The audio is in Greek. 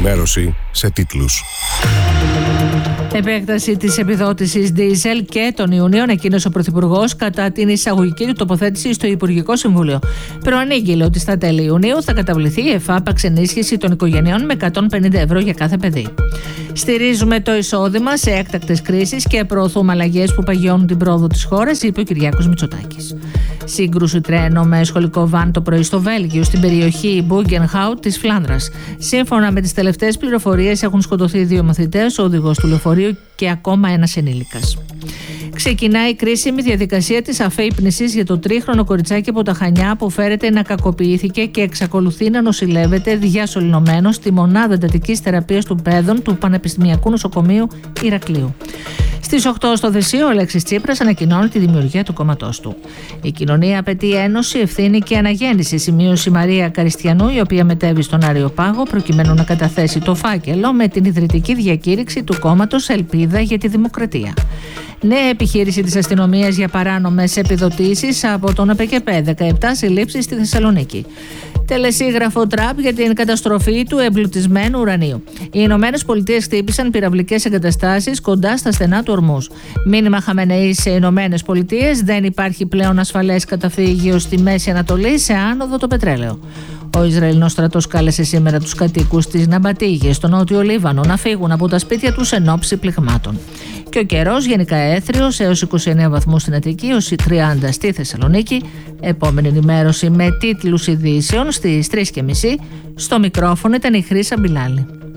ενημέρωση σε τίτλους. Επέκταση της επιδότησης ντίζελ και τον Ιούνιο ανακοίνωσε ο Πρωθυπουργός κατά την εισαγωγική του τοποθέτηση στο Υπουργικό Συμβούλιο. Προανήγγειλε ότι στα τέλη Ιουνίου θα καταβληθεί η εφάπαξ ενίσχυση των οικογενειών με 150 ευρώ για κάθε παιδί. Στηρίζουμε το εισόδημα σε έκτακτες κρίσεις και προωθούμε αλλαγές που παγιώνουν την πρόοδο της χώρας, είπε ο Κυριάκος Μητσοτάκης. Σύγκρουση τρένο με σχολικό βαν το πρωί στο Βέλγιο, στην περιοχή Μπούγκενχάουτ της Φλάνδρας. Σύμφωνα με τις τελευταίες πληροφορίες, έχουν σκοτωθεί 2 μαθητές, ο οδηγός του λεωφορείου και ακόμα ένας ενήλικας. Ξεκινάει η κρίσιμη διαδικασία της αφέυπνησης για το 3χρονο κοριτσάκι από τα Χανιά που φέρεται να κακοποιήθηκε και εξακολουθεί να νοσηλεύεται διασωληνωμένο στη μονάδα εντατικής θεραπείας του παιδών του Πανεπιστημιακού Νοσοκομείου Ηρακλείου. Στις 8 στο Δεσείο, ο Αλέξης Τσίπρας ανακοινώνει τη δημιουργία του κόμματός του. Η κοινωνία απαιτεί ένωση, ευθύνη και αναγέννηση, σημείωσε η Μαρία Καριστιανού, η οποία μετέβη στον Άριο-Πάγο προκειμένου να καταθέσει το φάκελο με την ιδρυτική διακήρυξη του κόμματος Ελπίδα για τη Δημοκρατία. Νέα επιχείρηση της αστυνομίας για παράνομες επιδοτήσεις από τον ΑΠΚΠ, 17 συλλήψεις στη Θεσσαλονίκη. Τελεσίγραφο Τραμπ για την καταστροφή του εμπλουτισμένου ουρανίου. Οι Ηνωμένες Πολιτείες χτύπησαν πυραυλικές εγκαταστάσεις κοντά στα στενά του Ορμούζ. Μήνυμα Χαμενεή σε Ηνωμένες Πολιτείες: δεν υπάρχει πλέον ασφαλές καταφύγιο στη Μέση Ανατολή σε άνοδο το πετρέλαιο. Ο Ισραηλινός στρατός κάλεσε σήμερα τους κατοίκους της Ναμπατίγη στο νότιο Λίβανο να φύγουν από τα σπίτια τους εν ώψη πληγμάτων. Και ο καιρός γενικά έθριος έως 29 βαθμούς στην Αττική, έως 30 στη Θεσσαλονίκη. Επόμενη ενημέρωση με τίτλους ειδήσεων στις 3:30. Στο μικρόφωνο ήταν η Χρύσα Μπιλάλη.